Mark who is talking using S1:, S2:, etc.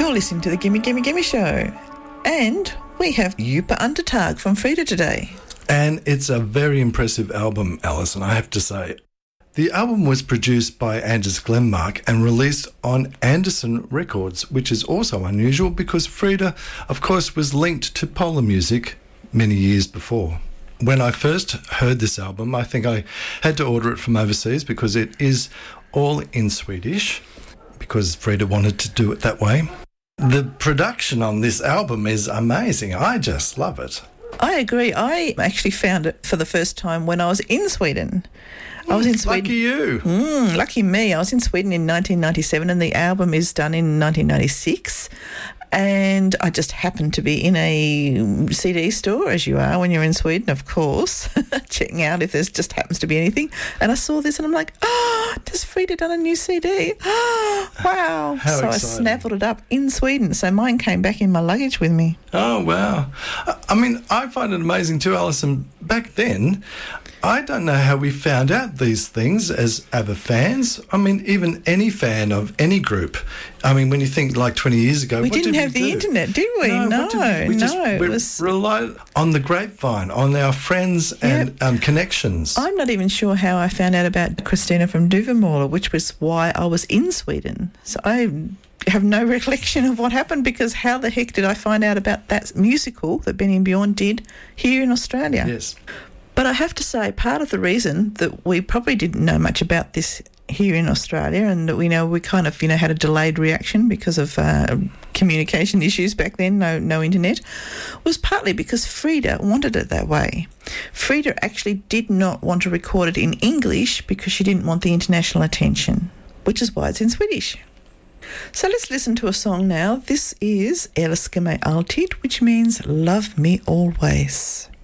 S1: You're listening to the Gimme Gimme Gimme Show. And we have Jupa Undertag from Frida today.
S2: And it's a very impressive album, Alison, I have to say. The album was produced by Anders Glenmark and released on Anderson Records, which is also unusual because Frida, of course, was linked to Polar Music many years before. When I first heard this album, I think I had to order it from overseas because it is all in Swedish, because Frida wanted to do it that way. The production on this album is amazing. I just love it.
S1: I agree. I actually found it for the first time when I was in Sweden. I was in Sweden.
S2: Lucky you.
S1: Lucky me. I was in Sweden in 1997 and the album is done in 1996. And I just happened to be in a CD store, as you are when you're in Sweden, of course, checking out if there just happens to be anything. And I saw this and I'm like, does Frida done a new CD? Wow.
S2: How
S1: so
S2: exciting.
S1: I snaffled it up in Sweden. So mine came back in my luggage with me.
S2: Oh, wow. I mean, I find it amazing too, Alison. Back then, I don't know how we found out these things as ABBA fans. I mean, even any fan of any group. I mean, when you think like 20 years ago,
S1: We
S2: what
S1: didn't
S2: did
S1: have
S2: we
S1: the
S2: do?
S1: internet, did we?
S2: We relied on the grapevine, on our friends and connections.
S1: I'm not even sure how I found out about Christina from Duvemåla, which was why I was in Sweden. So I have no recollection of what happened because how the heck did I find out about that musical that Benny and Bjorn did here in Australia?
S2: Yes.
S1: But I have to say, part of the reason that we probably didn't know much about this here in Australia and that we kind of, had a delayed reaction because of communication issues back then, no internet, was partly because Frida wanted it that way. Frida actually did not want to record it in English because she didn't want the international attention, which is why it's in Swedish. So let's listen to a song now. This is Älska mig alltid, which means love me always.